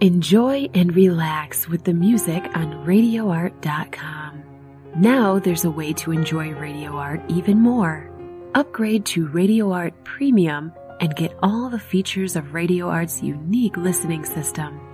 Enjoy and relax with the music on RadioArt.com. Now there's a way to enjoy Radio Art even more. Upgrade to Radio Art Premium and get all the features of Radio Art's unique listening system.